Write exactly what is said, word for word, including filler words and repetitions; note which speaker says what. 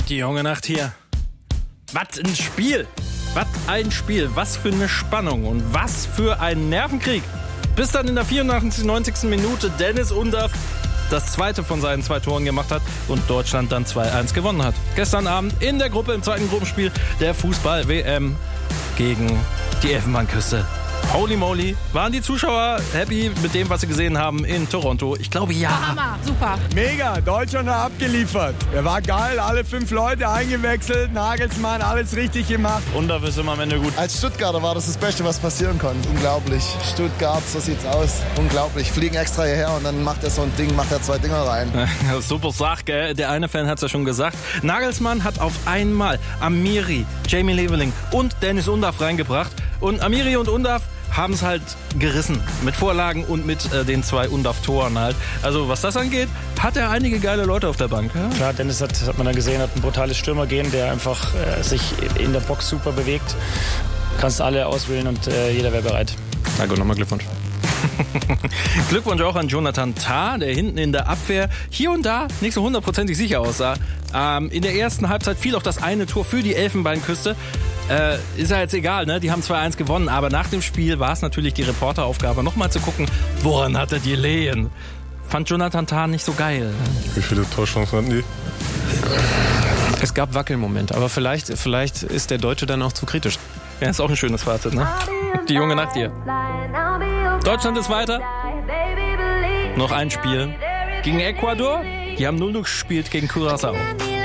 Speaker 1: Die junge Nacht hier. Was ein Spiel. Was ein Spiel. Was für eine Spannung und was für ein Nervenkrieg. Bis dann in der vierundachtzigsten, neunzigsten Minute Deniz Undav das zweite von seinen zwei Toren gemacht hat und Deutschland dann zwei eins gewonnen hat. Gestern Abend in der Gruppe, im zweiten Gruppenspiel der Fußball-W M gegen die Elfenbeinküste. Holy moly, waren die Zuschauer happy mit dem, was sie gesehen haben in Toronto? Ich glaube, ja.
Speaker 2: Hammer, super.
Speaker 3: Mega, Deutschland hat abgeliefert. Er war geil, alle fünf Leute eingewechselt, Nagelsmann, alles richtig gemacht.
Speaker 1: Undav ist immer am Ende gut.
Speaker 4: Als Stuttgarter war das das Beste, was passieren konnte. Unglaublich. Stuttgart, so sieht's aus. Unglaublich. Fliegen extra hierher und dann macht er so ein Ding, macht er zwei Dinger rein.
Speaker 1: Super Sache, gell? Der eine Fan hat's ja schon gesagt. Nagelsmann hat auf einmal Amiri, Jamie Leveling und Deniz Undav reingebracht. Und Amiri und Undav haben es halt gerissen. Mit Vorlagen und mit äh, den zwei Undav-Toren halt. Also was das angeht, hat er einige geile Leute auf der Bank. Ja?
Speaker 5: Klar, Deniz hat, hat man dann gesehen, hat ein brutales Stürmergehen, der einfach äh, sich in der Box super bewegt. Kannst alle auswählen und äh, jeder wäre bereit.
Speaker 6: Na gut, nochmal Glückwunsch.
Speaker 1: Glückwunsch auch an Jonathan Tah, der hinten in der Abwehr hier und da nicht so hundertprozentig sicher aussah. Ähm, in der ersten Halbzeit fiel auch das eine Tor für die Elfenbeinküste. Äh, ist ja jetzt egal, ne? Die haben zwei eins gewonnen, aber nach dem Spiel war es natürlich die Reporteraufgabe, nochmal zu gucken, woran hat er die Lehen? Fand Jonathan Tah nicht so geil.
Speaker 6: Wie viele Torchancen hatten die?
Speaker 7: Es gab Wackelmomente, aber vielleicht, vielleicht ist der Deutsche dann auch zu kritisch.
Speaker 1: Ja, ist auch ein schönes Fazit, ne? Die junge Nacht hier. Deutschland ist weiter. Noch ein Spiel gegen Ecuador. Die haben null null gespielt gegen Curaçao.